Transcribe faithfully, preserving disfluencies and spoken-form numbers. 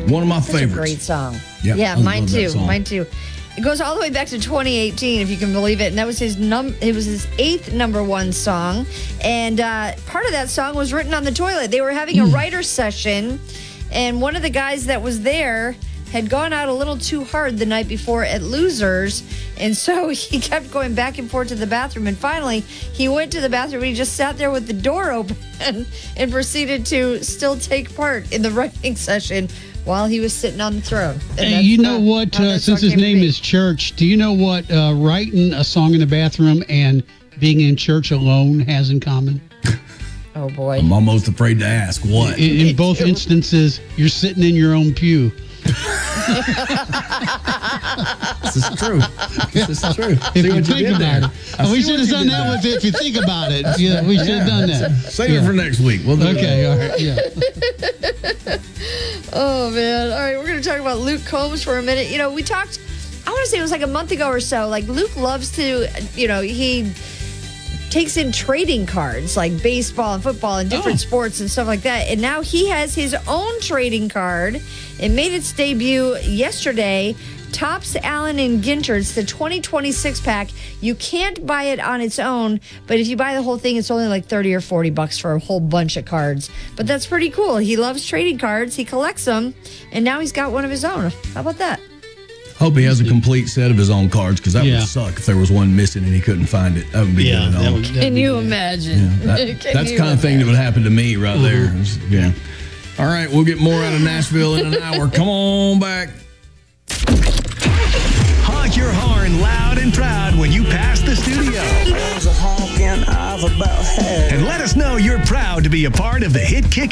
One of my Such favorites. A great song. Yeah, yeah, I mine love that too. song. Mine too. It goes all the way back to twenty eighteen, if you can believe it, and that was his num. It was his eighth number one song, and uh, part of that song was written on the toilet. They were having a writer's session, and one of the guys that was there had gone out a little too hard the night before at Losers, and so he kept going back and forth to the bathroom, and finally he went to the bathroom and he just sat there with the door open and proceeded to still take part in the writing session while he was sitting on the throne. And Hey, that's, you know uh, what? how Uh, that since song his came to name be. is Church, do you know what uh, writing a song in the bathroom and being in church alone has in common? Oh, boy. I'm almost afraid to ask what. In, in both instances, you're sitting in your own pew. This is true. This is true. If See you what think did about there? it. I we see should what have you done did that there. with it if you think about it. Yeah, we should have done that. Save Yeah. it for next week. We'll do Okay, that. all right, yeah. Oh, man. All right, we're going to talk about Luke Combs for a minute. You know, we talked, I want to say it was like a month ago or so. Like, Luke loves to, you know, he takes in trading cards like baseball and football and different Oh. sports and stuff like that. And now he has his own trading card. It made its debut yesterday. Topps, Allen, and Ginter. It's the twenty twenty-six pack. You can't buy it on its own, but if you buy the whole thing, it's only like thirty or forty bucks for a whole bunch of cards. But that's pretty cool. He loves trading cards. He collects them, and now he's got one of his own. How about that? Hope he has a complete set of his own cards, because that Yeah. would suck if there was one missing and he couldn't find it. That would be Yeah, good at that all. would, that'd Can be you good. imagine? That- Can that's the you kind of thing that would happen to me right there. Mm-hmm. Yeah. All right, we'll get more out of Nashville in an hour. Come on back. Honk your horn loud and proud when you pass the studio. There's a honking of about half. And let us know you're proud to be a part of the Hit Kick